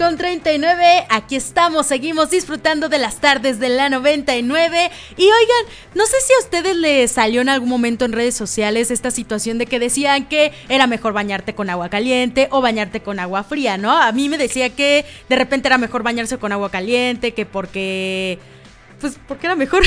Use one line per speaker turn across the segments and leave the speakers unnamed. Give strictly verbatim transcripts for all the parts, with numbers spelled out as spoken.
con treinta y nueve, aquí estamos, seguimos disfrutando de las tardes de la noventa y nueve. Y oigan, no sé si a ustedes les salió en algún momento en redes sociales esta situación de que decían que era mejor bañarte con agua caliente o bañarte con agua fría, ¿no? A mí me decía que de repente era mejor bañarse con agua caliente, que porque... pues porque era mejor...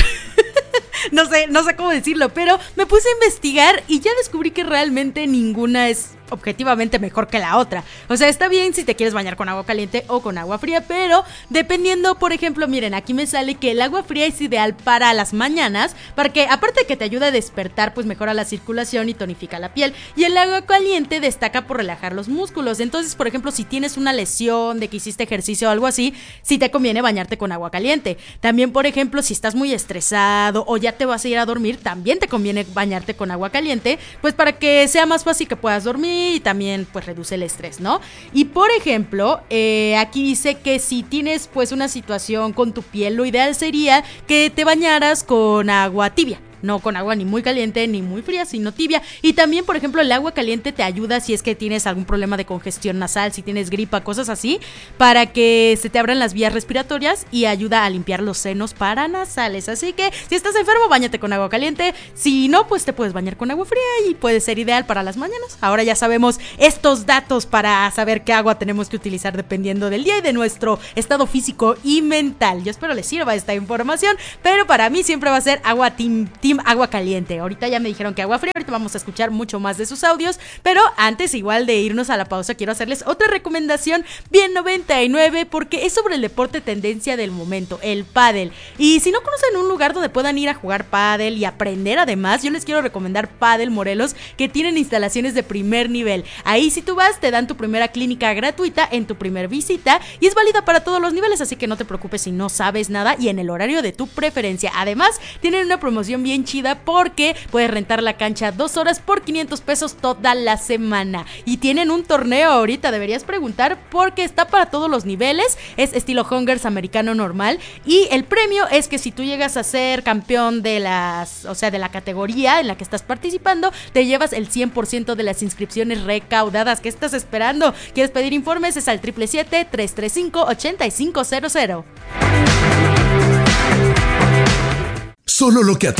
No sé, no sé cómo decirlo, pero me puse a investigar y ya descubrí que realmente ninguna es objetivamente mejor que la otra. O sea, está bien si te quieres bañar con agua caliente o con agua fría, pero dependiendo, por ejemplo, miren, aquí me sale que el agua fría es ideal para las mañanas, porque aparte de que te ayuda a despertar, pues mejora la circulación y tonifica la piel, y el agua caliente destaca por relajar los músculos. Entonces, por ejemplo, si tienes una lesión de que hiciste ejercicio o algo así, sí te conviene bañarte con agua caliente. También, por ejemplo, si estás muy estresado o ya te vas a ir a dormir, también te conviene bañarte con agua caliente, pues para que sea más fácil que puedas dormir y también pues reduce el estrés, ¿no? Y por ejemplo, eh, aquí dice que si tienes pues una situación con tu piel, lo ideal sería que te bañaras con agua tibia. No con agua ni muy caliente ni muy fría, sino tibia. Y también, por ejemplo, el agua caliente te ayuda si es que tienes algún problema de congestión nasal, si tienes gripa, cosas así, para que se te abran las vías respiratorias y ayuda a limpiar los senos paranasales. Así que si estás enfermo, báñate con agua caliente. Si no, pues te puedes bañar con agua fría y puede ser ideal para las mañanas. Ahora ya sabemos estos datos para saber qué agua tenemos que utilizar dependiendo del día y de nuestro estado físico y mental. Yo espero les sirva esta información, pero para mí siempre va a ser agua team, team agua caliente. Ahorita ya me dijeron que agua fría, ahorita vamos a escuchar mucho más de sus audios, pero antes igual de irnos a la pausa quiero hacerles otra recomendación bien noventa y nueve, porque es sobre el deporte tendencia del momento, el pádel. Y si no conocen un lugar donde puedan ir a jugar pádel y aprender además, yo les quiero recomendar Pádel Morelos, que tienen instalaciones de primer nivel. Ahí si tú vas te dan tu primera clínica gratuita en tu primer visita y es válida para todos los niveles, así que no te preocupes si no sabes nada y en el horario de tu preferencia. Además tienen una promoción bien chida porque puedes rentar la cancha dos horas por quinientos pesos toda la semana. Y tienen un torneo ahorita, deberías preguntar porque está para todos los niveles, es estilo Hungers americano normal y el premio es que si tú llegas a ser campeón de las, o sea, de la categoría en la que estás participando, te llevas el cien por ciento de las inscripciones recaudadas. ¿Qué estás esperando? ¿Quieres pedir informes? Es al siete siete siete, tres tres cinco, ocho cinco cero cero.
Solo lo que a ti